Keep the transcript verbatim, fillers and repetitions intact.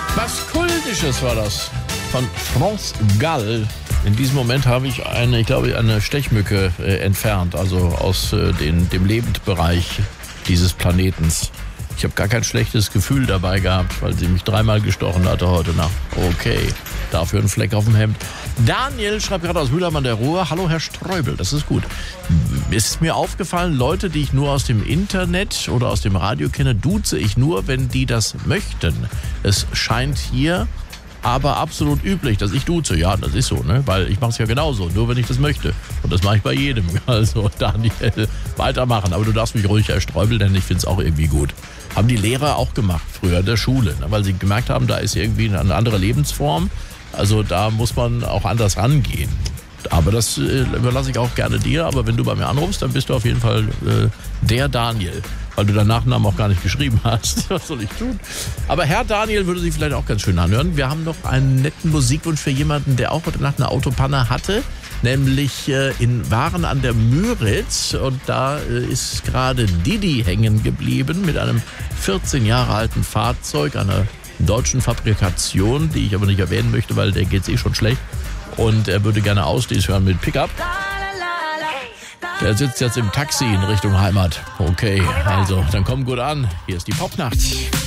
Was Kultisches war das von France Gall. In diesem Moment habe ich eine, ich glaube, eine Stechmücke äh, entfernt, also aus äh, den, dem Lebendbereich dieses Planetens. Ich habe gar kein schlechtes Gefühl dabei gehabt, weil sie mich dreimal gestochen hatte heute Nacht. Okay, dafür ein Fleck auf dem Hemd. Daniel schreibt gerade aus Mühlheim an der Ruhr. Hallo Herr Streubel, das ist gut. Ist mir aufgefallen, Leute, die ich nur aus dem Internet oder aus dem Radio kenne, duze ich nur, wenn die das möchten. Es scheint hier aber absolut üblich, dass ich duze. Ja, das ist so, ne? Weil ich mache es ja genauso, nur wenn ich das möchte. Und das mache ich bei jedem. Also Daniel, weitermachen. Aber du darfst mich ruhig Herr Streubel, denn ich finde es auch irgendwie gut. Haben die Lehrer auch gemacht früher in der Schule, ne? Weil sie gemerkt haben, da ist irgendwie eine andere Lebensform. Also da muss man auch anders rangehen. Aber das äh, überlasse ich auch gerne dir. Aber wenn du bei mir anrufst, dann bist du auf jeden Fall äh, der Daniel. Weil du deinen Nachnamen auch gar nicht geschrieben hast. Was soll ich tun? Aber Herr Daniel würde sich vielleicht auch ganz schön anhören. Wir haben noch einen netten Musikwunsch für jemanden, der auch heute Nacht eine Autopanne hatte. Nämlich äh, in Waren an der Müritz. Und da äh, ist gerade Didi hängen geblieben mit einem vierzehn Jahre alten Fahrzeug, einer deutschen Fabrikation, die ich aber nicht erwähnen möchte, weil der geht's eh schon schlecht. Und er würde gerne Ausdies hören mit Pickup. Der sitzt jetzt im Taxi in Richtung Heimat. Okay, also, dann komm gut an. Hier ist die Popnacht.